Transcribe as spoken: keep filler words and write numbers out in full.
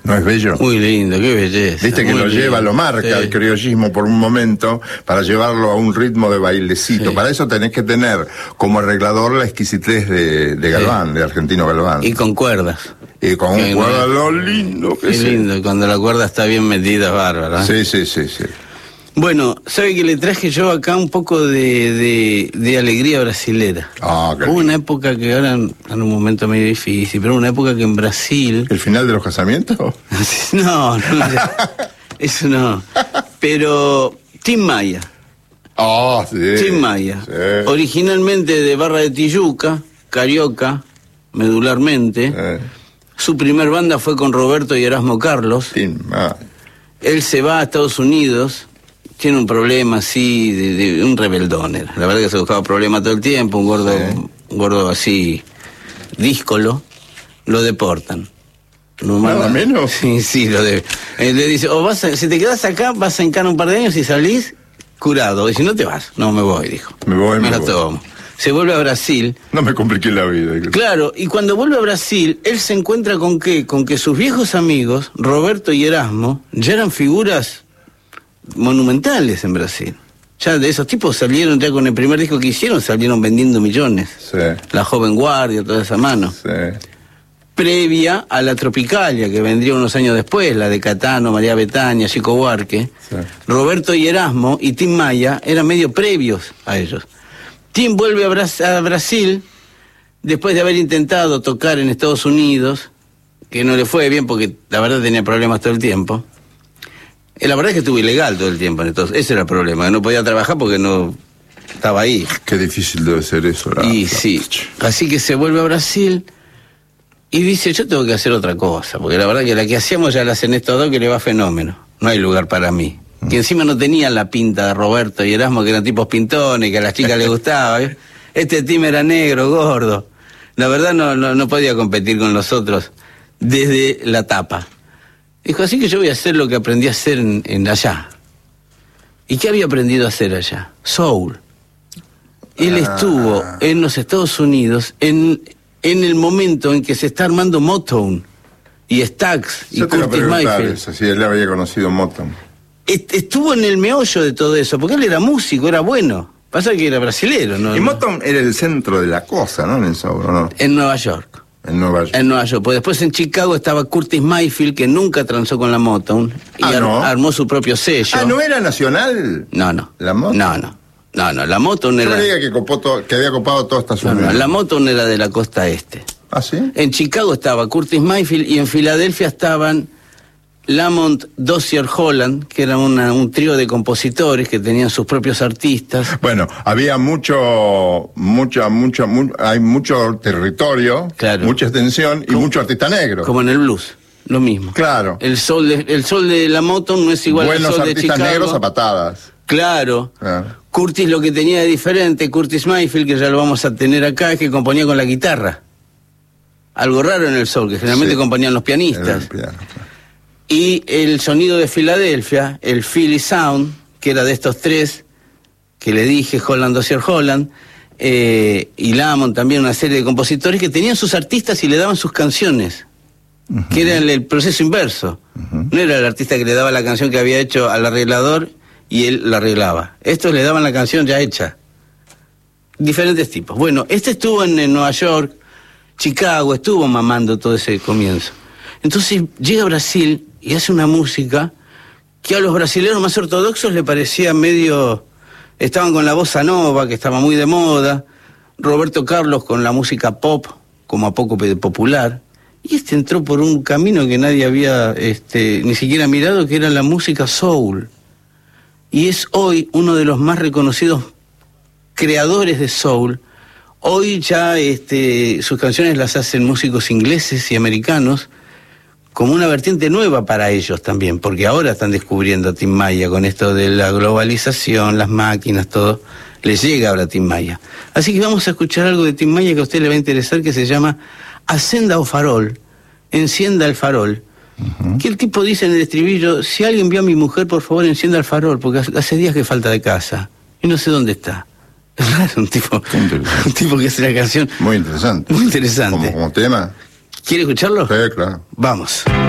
¿No es bello? Muy lindo, qué belleza. Viste que lo lindo. lleva, lo marca sí. el criollismo por un momento para llevarlo a un ritmo de bailecito. Sí. Para eso tenés que tener como arreglador la exquisitez de, de Galván, sí. de Argentino Galván. Y con cuerdas. Y con un cuerda, lo lindo que es. Qué lindo, cuando la cuerda está bien metida es bárbara. Sí, sí, sí, sí. Bueno, ¿sabe que le traje yo acá un poco de, de, de alegría brasilera? Ah, qué Hubo una época que ahora en un momento medio difícil, pero una época que en Brasil... ¿El final de los casamientos? No, no, eso no. Pero Tim Maya. Ah, sí. Tim Maya. Sí. Originalmente de Barra de Tijuca, carioca, medularmente. Sí. Su primer banda fue con Roberto y Erasmo Carlos. Tim Maya. Él se va a Estados Unidos... Tiene un problema así, de, de un rebeldón. Era. La verdad que se buscaba problemas todo el tiempo, un gordo, sí. un gordo así, díscolo, lo deportan. No ¿Nada menos? Sí, sí, lo de, eh, le dice, o vas a, si te quedas acá, vas a encarar un par de años y salís curado. Y si no te vas, no me voy, dijo. Me voy, me, me voy. lo tomo. Se vuelve a Brasil. No me compliqué la vida. Claro, y cuando vuelve a Brasil, él se encuentra con qué? Con que sus viejos amigos, Roberto y Erasmo, ya eran figuras monumentales en Brasil. Ya de esos tipos salieron, ya con el primer disco que hicieron, salieron vendiendo millones. Sí. La Joven Guardia, toda esa mano. Sí. Previa a la Tropicalia, que vendría unos años después, la de Catano, María Betaña, Chico Buarque. Sí. Roberto y Erasmo y Tim Maya eran medio previos a ellos. Tim vuelve a, Bra- a Brasil después de haber intentado tocar en Estados Unidos, que no le fue bien porque la verdad tenía problemas todo el tiempo. La verdad es que estuvo ilegal todo el tiempo, entonces ese era el problema, que no podía trabajar porque no estaba ahí. Qué difícil debe ser eso. La, y la... sí, así que se vuelve a Brasil y dice, yo tengo que hacer otra cosa, porque la verdad que la que hacíamos ya la hacen estos dos que le va fenómeno, no hay lugar para mí. Mm. Que encima no tenían la pinta de Roberto y Erasmo, que eran tipos pintones, que a las chicas les gustaba. ¿eh? Este team era negro, gordo. La verdad no, no, no podía competir con los otros desde la tapa. Dijo, así que yo voy a hacer lo que aprendí a hacer en, en allá. ¿Y qué había aprendido a hacer allá? Soul. Él ah. estuvo en los Estados Unidos en, en el momento en que se está armando Motown y Stax y Curtis Mayfield. Eso, si él había conocido Motown. Est- estuvo en el meollo de todo eso, porque él era músico, era bueno. Pasa que era brasilero, ¿no? Y Motown era el centro de la cosa, ¿no? En el Soul, ¿no? En Nueva York. En Nueva York. En Nueva York. Pues después en Chicago estaba Curtis Mayfield, que nunca transó con la Motown. Y ah, ar- ¿no? armó su propio sello. Ah, ¿no era nacional? No, no. ¿La Motown? No, no. No, no. La Motown Yo era... me diga que, copó to... que había copado toda esta zona. No, no. La Motown era de la costa este. ¿Ah, sí? En Chicago estaba Curtis Mayfield y en Filadelfia estaban Lamont Dozier Holland, que era una, un trío de compositores que tenían sus propios artistas. Bueno, había mucho, mucho, mucho, mucho hay mucho territorio, claro. mucha extensión y como, mucho artista negro. Como en el blues, lo mismo. Claro. El sol de, el sol de la Motown no es igual Buenos al sol de Chicago. Buenos artistas negros a patadas. Claro. claro. Curtis lo que tenía de diferente, Curtis Mayfield, que ya lo vamos a tener acá, es que componía con la guitarra. Algo raro en el soul, que generalmente sí. componían los pianistas. El piano, claro. Y el sonido de Filadelfia, el Philly Sound, que era de estos tres, que le dije, Holland, Dozier Holland, eh, y Lamont, también una serie de compositores que tenían sus artistas y le daban sus canciones, uh-huh. que era el, el proceso inverso. Uh-huh. No era el artista que le daba la canción que había hecho al arreglador y él la arreglaba. Estos le daban la canción ya hecha. Diferentes tipos. Bueno, este estuvo en, en Nueva York, Chicago, estuvo mamando todo ese comienzo. Entonces llega a Brasil y hace una música que a los brasileños más ortodoxos le parecía medio... Estaban con la bossa nova, que estaba muy de moda, Roberto Carlos con la música pop, como a poco popular, y este entró por un camino que nadie había este, ni siquiera mirado, que era la música soul. Y es hoy uno de los más reconocidos creadores de soul. Hoy ya este, sus canciones las hacen músicos ingleses y americanos, como una vertiente nueva para ellos también, porque ahora están descubriendo a Tim Maya con esto de la globalización, las máquinas, todo, les llega ahora a Tim Maya. Así que vamos a escuchar algo de Tim Maya que a usted le va a interesar, que se llama Acenda o Farol, encienda el farol. Uh-huh. Que el tipo dice en el estribillo, si alguien vio a mi mujer, por favor encienda el farol, porque hace días que falta de casa, y no sé dónde está. Es un tipo, un tipo que hace la canción. Muy interesante. Muy interesante. Como, como tema. ¿Quiere escucharlo? Sí, claro. Vamos.